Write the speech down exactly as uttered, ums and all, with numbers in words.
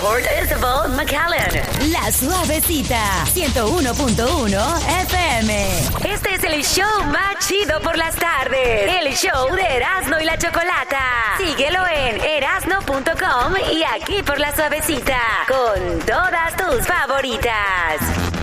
Fort Isabel, McAllen. La Suavecita, ciento uno punto uno F M. Este es el show más chido por las tardes. El show de Erasmo y la Chocolata. Síguelo en erasno punto com y aquí por La Suavecita. Con todas tus favoritas.